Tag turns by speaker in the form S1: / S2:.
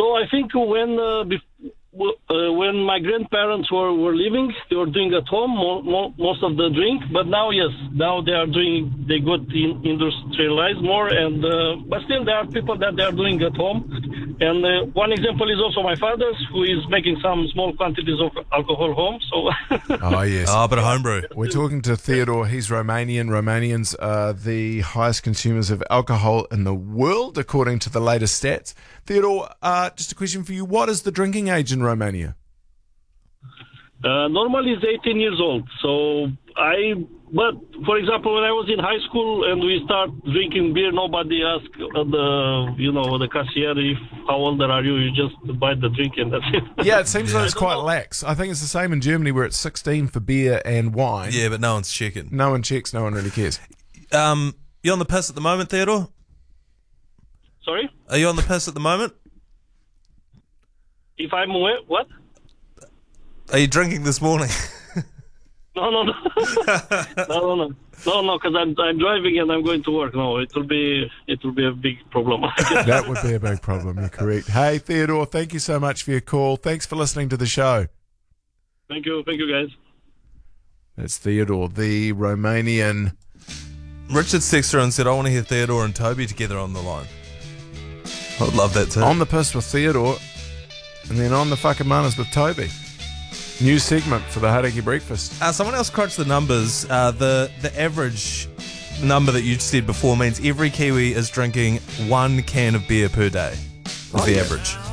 S1: So I think when my grandparents were living, they were doing at home most of the drink. But now, yes, now they got industrialized more, and but still there are people that they are doing at home. And one example is also my father's, who is making some small quantities of alcohol home. So
S2: Oh, yes.
S3: Oh, but a homebrew.
S2: We're talking to Theodore. He's Romanian. Romanians are the highest consumers of alcohol in the world, according to the latest stats. Theodore, just a question for you. What is the drinking age in Romania?
S1: normally it's 18 years old. But for example, when I was in high school and we start drinking beer, nobody asked the cashier how old are you. You just buy the drink and that's it.
S2: Yeah, it seems like it's quite lax. I think it's the same in Germany where it's 16 for beer and wine.
S3: Yeah, but no one's checking.
S2: No one checks. No one really cares.
S3: You on the piss at the moment, Theodore?
S1: Sorry?
S3: Are you on the piss at the moment?
S1: If I'm aware, what?
S3: Are you drinking this morning?
S1: No, because I'm driving and I'm going to work. No, it will be a big problem.
S2: That would be a big problem. You're correct. Hey, Theodore, thank you so much for your call. Thanks for listening to the show.
S1: Thank you, guys.
S2: That's Theodore, the Romanian.
S3: Richard texted and said, I want to hear Theodore and Toby together on the line. I would love that too.
S2: On the piss with Theodore, and then on the fucking manners with Toby. New segment for the Hauraki Breakfast.
S3: Someone else crunched the numbers. The average number that you said before means every Kiwi is drinking 1 can of beer per day. Is the average.